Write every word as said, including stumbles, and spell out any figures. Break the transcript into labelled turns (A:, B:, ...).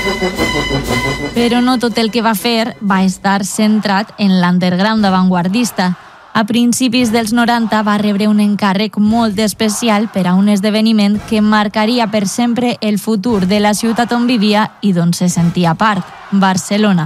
A: Però no tot el que va fer va estar centrat en l'underground avantguardista. A principis dels noranta va rebre un encàrrec molt especial per a un esdeveniment que marcaria per sempre el futur de la ciutat on vivia i d'on se sentia part, Barcelona.